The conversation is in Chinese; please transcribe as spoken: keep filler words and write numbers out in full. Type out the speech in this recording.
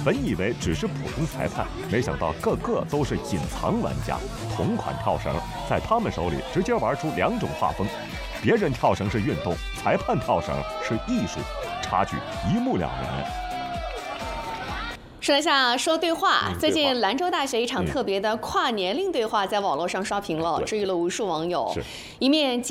本以为只是普通裁判，没想到个个都是隐藏玩家。同款跳绳在他们手里直接玩出两种画风，别人跳绳是运动，裁判跳绳是艺术，差距一目了然。 说一下说对话， 嗯、 最近对话兰州大学一场特别的跨年龄对话在网络上刷屏了，治愈了无数网友。一面